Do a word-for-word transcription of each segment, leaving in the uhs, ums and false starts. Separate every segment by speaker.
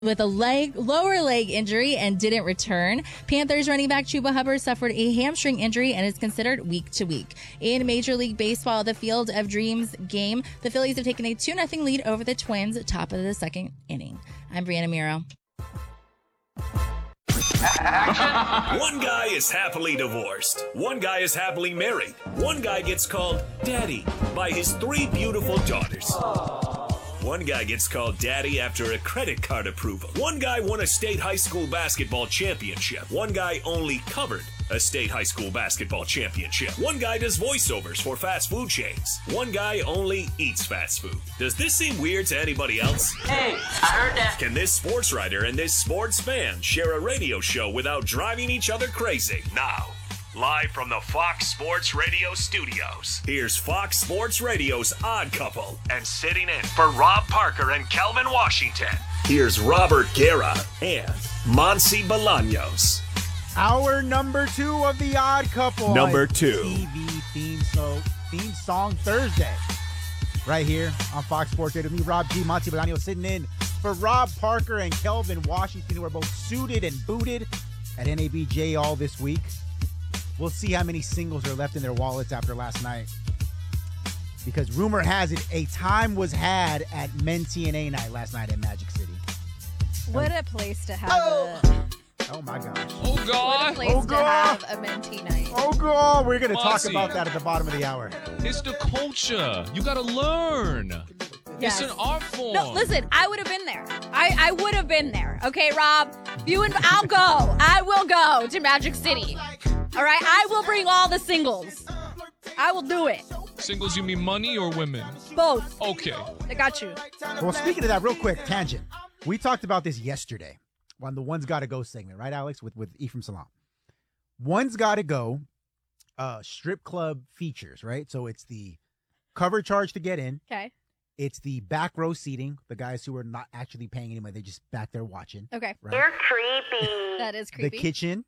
Speaker 1: with a leg lower leg injury and didn't return. Panthers running back Chuba Hubbard suffered a hamstring injury and is considered week to week. In Major League Baseball, the Field of Dreams game, the Phillies have taken a two nothing lead over the Twins, top of the second inning. I'm Brianna Miro.
Speaker 2: One guy is happily divorced. One guy is happily married. One guy gets called daddy by his three beautiful daughters. One guy gets called daddy after a credit card approval. One guy won a state high school basketball championship. One guy only covered a state high school basketball championship. One guy does voiceovers for fast food chains. One guy only eats fast food. Does this seem weird to anybody else?
Speaker 3: Hey, I heard that.
Speaker 2: Can this sports writer and this sports fan share a radio show without driving each other crazy? Now, live from the Fox Sports Radio studios, here's Fox Sports Radio's Odd Couple. And sitting in for Rob Parker and Kelvin Washington, here's Robert Guerra and Monsi Bolaños.
Speaker 4: Our number two of the Odd Couple.
Speaker 2: Number two.
Speaker 4: T V theme, so, theme song Thursday. Right here on Fox Sports Radio. Me, Rob G, Monsi Bolaños, sitting in for Rob Parker and Kelvin Washington, who are both suited and booted at N A B J all this week. We'll see how many singles are left in their wallets after last night. Because rumor has it, a time was had at Men T N A night last night at Magic City.
Speaker 5: What a place to have
Speaker 4: oh.
Speaker 5: a...
Speaker 4: Oh, my gosh.
Speaker 6: Oh, God.
Speaker 5: What a place
Speaker 4: oh,
Speaker 5: to
Speaker 4: God.
Speaker 5: have a Menti night.
Speaker 4: Oh, God. We're going to talk
Speaker 6: Monsi.
Speaker 4: about that at the bottom of the hour.
Speaker 6: It's the culture. You got to learn.
Speaker 5: Yes.
Speaker 6: It's an art form.
Speaker 5: No, listen, I would have been there. I, I would have been there. Okay, Rob? You and I'll go. I will go to Magic City. All right? I will bring all the singles. I will do it.
Speaker 6: Singles, you mean money or women?
Speaker 5: Both.
Speaker 6: Okay.
Speaker 5: I got you.
Speaker 4: Well, speaking of that, real quick, tangent. We talked about this yesterday on the One's Gotta Go segment, right, Alex, with, with Ephraim Salam. One's Gotta Go uh, strip club features, right? So it's the cover charge to get in.
Speaker 5: Okay.
Speaker 4: It's the back row seating, the guys who are not actually paying any money. They're just back there watching.
Speaker 5: Okay.
Speaker 4: Right?
Speaker 3: You're creepy.
Speaker 5: That is creepy.
Speaker 4: The kitchen,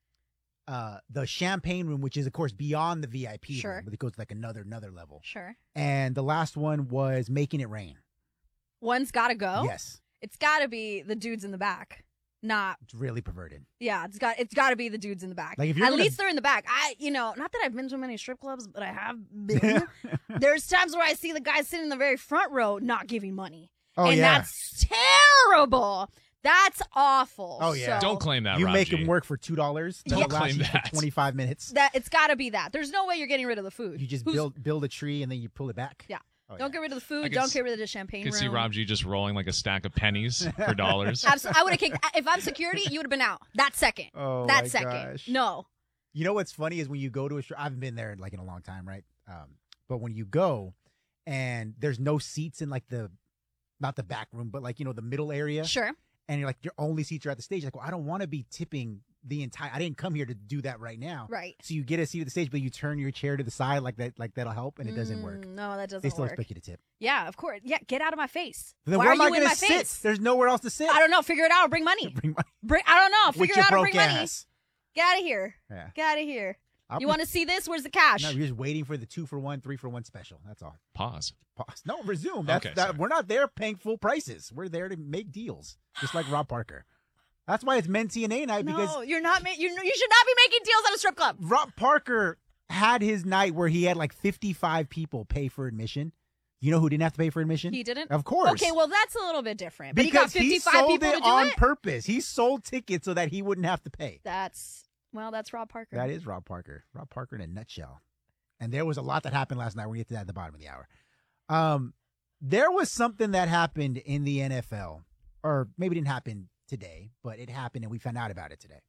Speaker 4: uh, the champagne room, which is, of course, beyond the V I P
Speaker 5: Sure.
Speaker 4: room, but it goes to like another, another level.
Speaker 5: Sure.
Speaker 4: And the last one was Making It Rain.
Speaker 5: One's got to go?
Speaker 4: Yes.
Speaker 5: It's got to be the dudes in the back. Not,
Speaker 4: It's really perverted.
Speaker 5: yeah, it's got it's got to be the dudes in the back.
Speaker 4: Like, if you're
Speaker 5: At
Speaker 4: gonna-
Speaker 5: least they're in the back. I, you know, not that I've been to many strip clubs, but I have been. There's times where I see the guys sitting in the very front row not giving money.
Speaker 4: Oh,
Speaker 5: and
Speaker 4: yeah.
Speaker 5: that's terrible. That's awful.
Speaker 4: Oh, yeah.
Speaker 5: So
Speaker 6: Don't claim that,
Speaker 4: You
Speaker 6: Rob
Speaker 4: make
Speaker 6: G.
Speaker 4: them work for two dollars.
Speaker 6: Don't
Speaker 4: They'll last
Speaker 6: claim
Speaker 4: you for
Speaker 6: that.
Speaker 4: twenty-five minutes.
Speaker 5: that it's got to be that. There's no way you're getting rid of the food.
Speaker 4: You just
Speaker 5: Who's-
Speaker 4: build build a tree and then you pull it back.
Speaker 5: Yeah.
Speaker 4: Oh,
Speaker 5: Don't
Speaker 4: yeah.
Speaker 5: get rid of the
Speaker 6: I
Speaker 5: food.
Speaker 6: can
Speaker 5: Don't
Speaker 6: s-
Speaker 5: get rid of the champagne
Speaker 6: You can see
Speaker 5: room.
Speaker 6: Rob G just rolling like a stack of pennies for dollars.
Speaker 5: Absolutely. I would have kicked. If I'm security, you would have been out that second.
Speaker 4: Oh,
Speaker 5: that
Speaker 4: my
Speaker 5: second.
Speaker 4: gosh.
Speaker 5: No.
Speaker 4: You know what's funny is when you go to a strip. I haven't been there like in a long time, right? Um, but when you go and there's no seats in like the, not the back room, but like, you know, the middle area.
Speaker 5: Sure.
Speaker 4: And you're like, your only seats are at the stage. Like, well, I don't want to be tipping the entire, I didn't come here to do that right now.
Speaker 5: Right.
Speaker 4: So you get a seat at the stage, but you turn your chair to the side like that, like that'll help, and it doesn't
Speaker 5: Mm,
Speaker 4: work.
Speaker 5: No, that doesn't
Speaker 4: They still
Speaker 5: work.
Speaker 4: expect you to tip.
Speaker 5: Yeah, of course. Yeah, get out of my face.
Speaker 4: Then
Speaker 5: Why
Speaker 4: where
Speaker 5: are
Speaker 4: am I
Speaker 5: you in
Speaker 4: gonna
Speaker 5: my
Speaker 4: sit?
Speaker 5: face?
Speaker 4: There's nowhere else to sit.
Speaker 5: I don't know. Figure it out or bring money.
Speaker 4: Bring my,
Speaker 5: Bring. I don't know.
Speaker 4: with
Speaker 5: Figure
Speaker 4: your
Speaker 5: it out or
Speaker 4: broke
Speaker 5: bring money.
Speaker 4: ass.
Speaker 5: Get out of here.
Speaker 4: Yeah.
Speaker 5: Get out of here.
Speaker 4: I'll
Speaker 5: You
Speaker 4: be-
Speaker 5: want to see this? Where's the cash?
Speaker 4: No, you're just waiting for the two for one, three for one special. That's all.
Speaker 6: Pause.
Speaker 4: Pause. No, resume. That's,
Speaker 6: Okay,
Speaker 4: that,
Speaker 6: sorry.
Speaker 4: we're not there paying full prices. We're there to make deals, just like Rob Parker. That's why it's Men T N A night,
Speaker 5: no,
Speaker 4: because
Speaker 5: you're not. Ma- you you should not be making deals at a strip club.
Speaker 4: Rob Parker had his night where he had like fifty-five people pay for admission. You know who didn't have to pay for admission?
Speaker 5: He didn't.
Speaker 4: Of course.
Speaker 5: Okay, well that's a little bit different. But
Speaker 4: because
Speaker 5: he got fifty-five
Speaker 4: sold
Speaker 5: people
Speaker 4: it
Speaker 5: to do
Speaker 4: on
Speaker 5: it.
Speaker 4: purpose. He sold tickets so that he wouldn't have to pay.
Speaker 5: That's well, that's Rob Parker.
Speaker 4: That is Rob Parker. Rob Parker in a nutshell. And there was a lot that happened last night. We'll get to that at the bottom of the hour. Um, there was something that happened in the N F L, or maybe it didn't happen today, but it happened and we found out about it today.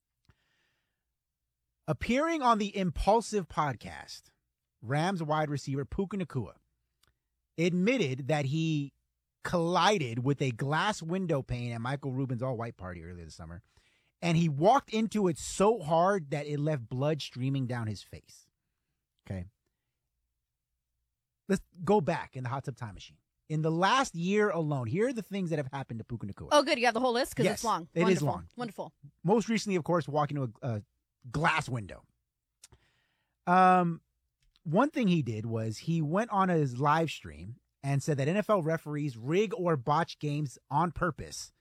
Speaker 4: Appearing on the Impulsive podcast, Rams wide receiver Puka Nacua admitted that he collided with a glass window pane at Michael Rubin's all-white party earlier this summer, and he walked into it so hard that it left blood streaming down his face. Okay. Let's go back in the hot tub time machine. In the last year alone, here are the things that have happened to Puka Nacua.
Speaker 5: Oh, good. You have the whole list because
Speaker 4: Yes,
Speaker 5: it's long.
Speaker 4: it is
Speaker 5: Wonderful.
Speaker 4: long.
Speaker 5: Wonderful.
Speaker 4: Most recently, of course, walking into a, a glass window. Um, one thing he did was he went on his live stream and said that N F L referees rig or botch games on purpose